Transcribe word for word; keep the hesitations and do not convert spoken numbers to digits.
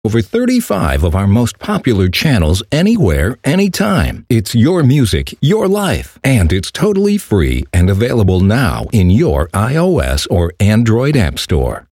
Over thirty-five of our most popular channels anywhere, anytime. It's your music, your life, and it's totally free and available now in your iOS or Android app store.